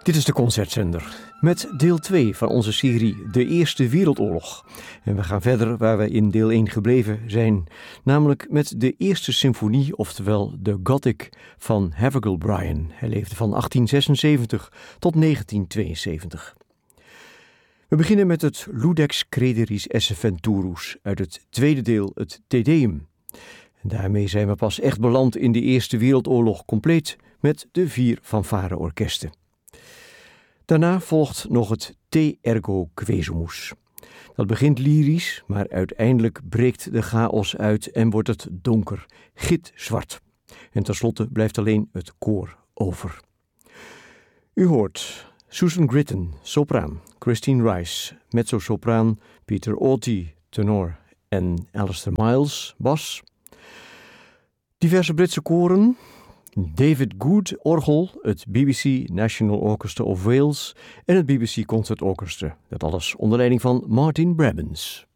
Dit is de Concertzender met deel 2 van onze serie De Eerste Wereldoorlog. En we gaan verder waar we in deel 1 gebleven zijn, namelijk met de Eerste Symfonie, oftewel de Gothic van Havergal Brian. Hij leefde van 1876 tot 1972. We beginnen met het Ludex Crederis esse Venturus uit het tweede deel, het Te Deum. En daarmee zijn we pas echt beland in de Eerste Wereldoorlog compleet met de 4 fanfare-orkesten. Daarna volgt nog het Te Ergo Quesumus. Dat begint lyrisch, maar uiteindelijk breekt de chaos uit en wordt het donker, gitzwart. En tenslotte blijft alleen het koor over. U hoort Susan Gritton, sopraan, Christine Rice, mezzosopraan, Peter Auty, tenor en Alistair Miles, bas. Diverse Britse koren, David Good, orgel, het BBC National Orchestra of Wales en het BBC Concert Orchestra. Dat alles onder leiding van Martin Brabbins.